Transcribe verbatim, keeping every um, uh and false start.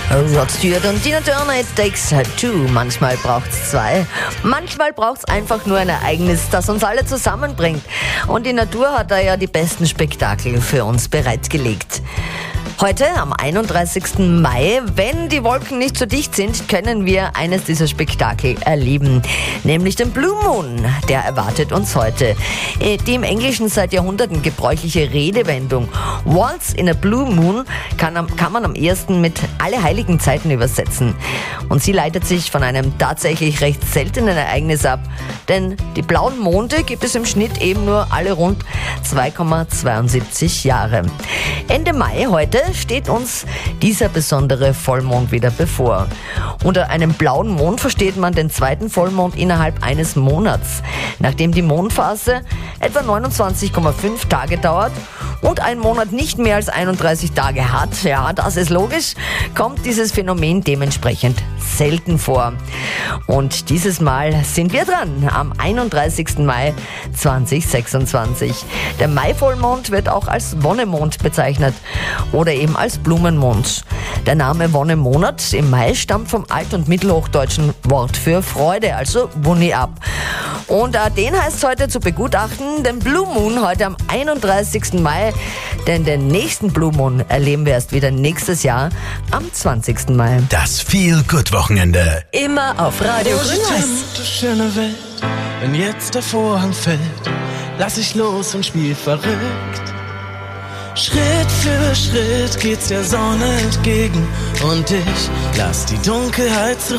Rod Stewart und Tina Turner, It Takes Two. Manchmal braucht's zwei. Manchmal braucht's einfach nur ein Ereignis, das uns alle zusammenbringt. Und die Natur hat da ja die besten Spektakel für uns bereitgelegt. Heute, am einunddreißigsten Mai, wenn die Wolken nicht so dicht sind, können wir eines dieser Spektakel erleben, nämlich den Blue Moon. Der erwartet uns heute. Die im Englischen seit Jahrhunderten gebräuchliche Redewendung Once in a Blue Moon kann, kann man am ehesten mit alle heiligen Zeiten übersetzen. Und sie leitet sich von einem tatsächlich recht seltenen Ereignis ab, denn die blauen Monde gibt es im Schnitt eben nur alle rund zwei Komma zweiundsiebzig Jahre. Ende Mai heute steht uns dieser besondere Vollmond wieder bevor. Unter einem blauen Mond versteht man den zweiten Vollmond innerhalb eines Monats. Nachdem die Mondphase etwa neunundzwanzig Komma fünf Tage dauert und ein Monat nicht mehr als einunddreißig Tage hat, ja, das ist logisch, kommt dieses Phänomen dementsprechend selten vor. Und dieses Mal sind wir dran, am einunddreißigsten Mai zweitausendsechsundzwanzig. Der Mai-Vollmond wird auch als Wonnemond bezeichnet oder eben als Blumenmond. Der Name Wonnemonat im Mai stammt vom alt- und mittelhochdeutschen Wort für Freude, also Wunni ab. Und äh, den heißt es heute zu begutachten, den Blue Moon heute am einunddreißigsten Mai, denn den nächsten Blue Moon erleben wir erst wieder nächstes Jahr am zwanzigsten Mai. Das Feel-Good-Wochenende. Immer auf Radio Grün-Weiß. Du schöne Welt, wenn jetzt der Vorhang fällt, lass ich los und spiel verrückt. Schritt für Schritt geht's der Sonne entgegen und ich lass die Dunkelheit zurück.